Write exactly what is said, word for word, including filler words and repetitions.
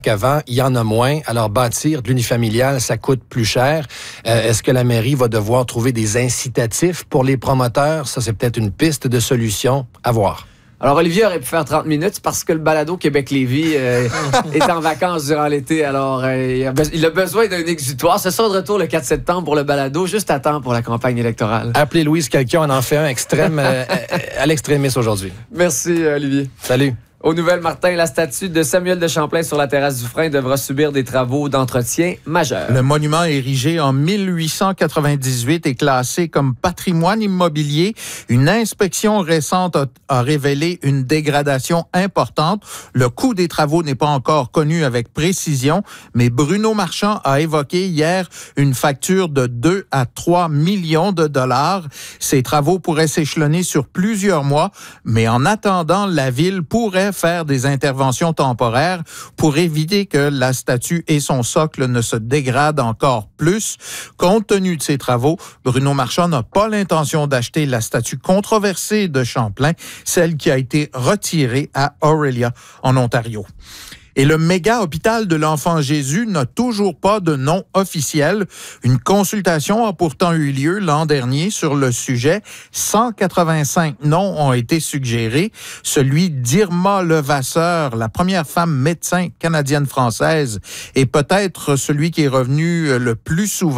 qu'avant, il y en a moins. Alors, bâtir de l'unifamilial, ça coûte plus cher. Euh, est-ce que la mairie va devoir trouver des incitatifs pour les promoteurs? Ça, c'est peut-être une piste de solution à voir. Alors, Olivier aurait pu faire trente minutes parce que le balado Québec-Lévis euh, est en vacances durant l'été. Alors, euh, il, a be- il a besoin d'un exutoire. Ce sera de retour le quatre septembre pour le balado, juste à temps pour la campagne électorale. Appelez Louise quelqu'un, on en fait un extrême euh, à l'extrémiste aujourd'hui. Merci, Olivier. Salut. Aux nouvelles, Martin, la statue de Samuel de Champlain sur la terrasse du Frein devra subir des travaux d'entretien majeurs. Le monument érigé en mille huit cent quatre-vingt-dix-huit est classé comme patrimoine immobilier. Une inspection récente a, a révélé une dégradation importante. Le coût des travaux n'est pas encore connu avec précision, mais Bruno Marchand a évoqué hier une facture de deux à trois millions de dollars. Ces travaux pourraient s'échelonner sur plusieurs mois, mais en attendant, la ville pourrait faire des interventions temporaires pour éviter que la statue et son socle ne se dégradent encore plus. Compte tenu de ces travaux, Bruno Marchand n'a pas l'intention d'acheter la statue controversée de Champlain, celle qui a été retirée à Orillia, en Ontario. Et le méga hôpital de l'Enfant Jésus n'a toujours pas de nom officiel. Une consultation a pourtant eu lieu l'an dernier sur le sujet. cent quatre-vingt-cinq noms ont été suggérés. Celui d'Irma Levasseur, la première femme médecin canadienne-française, est peut-être celui qui est revenu le plus souvent.